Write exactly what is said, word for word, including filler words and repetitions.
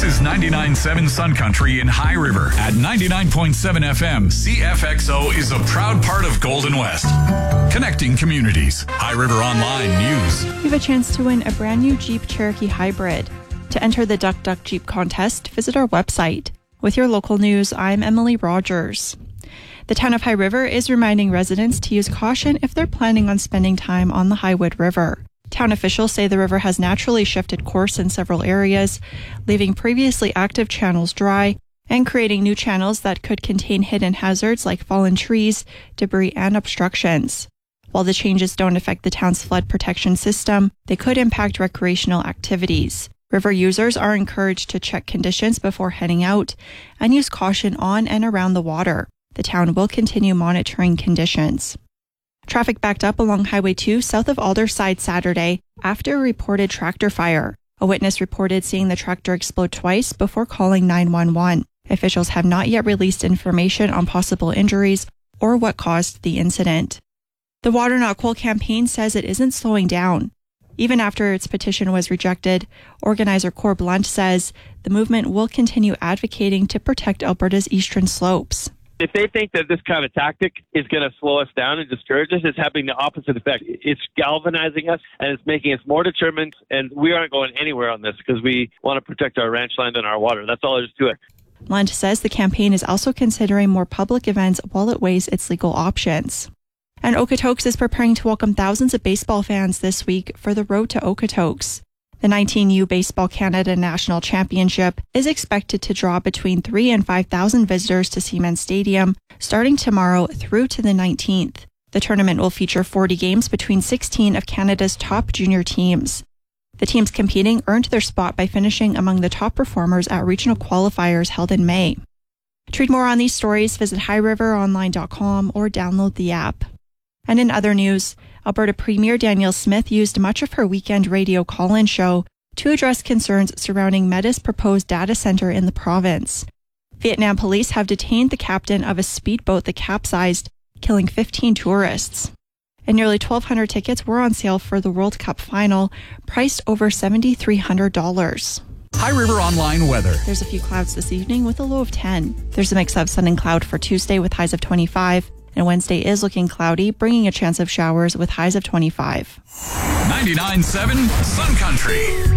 is ninety-nine point seven Sun Country in High River. At ninety-nine point seven F M, C F X O is a proud part of Golden West. Connecting communities. High River Online News. You have a chance to win a brand new Jeep Cherokee Hybrid. To enter the Duck Duck Jeep contest, visit our website. With your local news, I'm Emily Rogers. The town of High River is reminding residents to use caution if they're planning on spending time on the Highwood River. Town officials say the river has naturally shifted course in several areas, leaving previously active channels dry and creating new channels that could contain hidden hazards like fallen trees, debris, and obstructions. While the changes don't affect the town's flood protection system, they could impact recreational activities. River users are encouraged to check conditions before heading out and use caution on and around the water. The town will continue monitoring conditions. Traffic backed up along Highway two south of Alderside Saturday after a reported tractor fire. A witness reported seeing the tractor explode twice before calling nine one one. Officials have not yet released information on possible injuries or what caused the incident. The Water Not Coal campaign says it isn't slowing down. Even after its petition was rejected, organizer Cor Blunt says the movement will continue advocating to protect Alberta's eastern slopes. If they think that this kind of tactic is going to slow us down and discourage us, it's having the opposite effect. It's galvanizing us and it's making us more determined, and we aren't going anywhere on this because we want to protect our ranch land and our water. That's all there is to it. Lunt says the campaign is also considering more public events while it weighs its legal options. And Okotoks is preparing to welcome thousands of baseball fans this week for the Road to Okotoks. The nineteen U Baseball Canada National Championship is expected to draw between three and five thousand visitors to Seaman Stadium starting tomorrow through to the nineteenth. The tournament will feature forty games between sixteen of Canada's top junior teams. The teams competing earned their spot by finishing among the top performers at regional qualifiers held in May. To read more on these stories, visit high river online dot com or download the app. And in other news, Alberta Premier Danielle Smith used much of her weekend radio call-in show to address concerns surrounding Meta's proposed data center in the province. Vietnam police have detained the captain of a speedboat that capsized, killing fifteen tourists. And nearly twelve hundred tickets were on sale for the World Cup final, priced over seven thousand three hundred dollars. High River Online weather. There's a few clouds this evening with a low of ten. There's a mix of sun and cloud for Tuesday with highs of twenty-five. And Wednesday is looking cloudy, bringing a chance of showers with highs of twenty-five. ninety-nine point seven Sun Country.